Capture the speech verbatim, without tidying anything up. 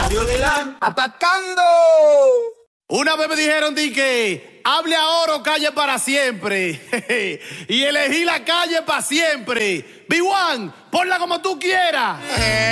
Radio de la ¡Atacando! Una vez me dijeron di que hable ahora o calle para siempre. Y elegí la calle para siempre. B uno, ponla como tú quieras.